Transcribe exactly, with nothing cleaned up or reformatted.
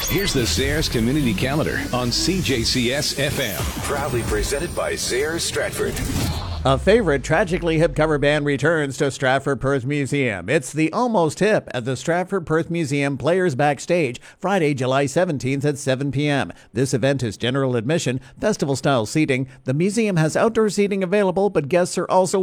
Here's the Zayres Community Calendar on C J C S F M. Proudly presented by Zayres Stratford. A favorite tragically hip cover band returns to Stratford Perth Museum. It's the Almost Hip at the Stratford Perth Museum Players Backstage, Friday, July seventeenth at seven p.m. This event is general admission, festival-style seating. The museum has outdoor seating available, but guests are also